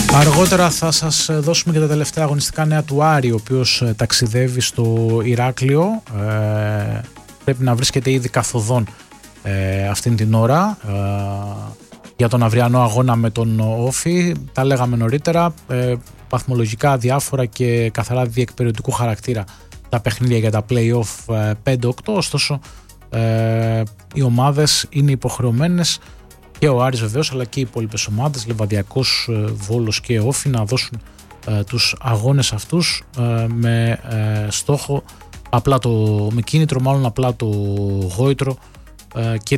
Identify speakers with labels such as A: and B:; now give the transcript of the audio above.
A: Αργότερα θα σας δώσουμε και τα τελευταία αγωνιστικά νέα του Άρη, ο οποίος ταξιδεύει στο Ηράκλειο. Πρέπει να βρίσκεται ήδη καθοδόν αυτήν την ώρα για τον αυριανό αγώνα με τον Όφη. Τα λέγαμε νωρίτερα, βαθμολογικά διάφορα και καθαρά διεκπεριωτικού χαρακτήρα τα παιχνίδια για τα play-off 5-8, ωστόσο οι ομάδες είναι υποχρεωμένες, και ο Άρης βεβαίως, αλλά και οι υπόλοιπες ομάδες, Λεβαδιακός, Βόλος και Όφη, να δώσουν τους αγώνες αυτούς με στόχο, με κίνητρο μάλλον απλά το γόητρο και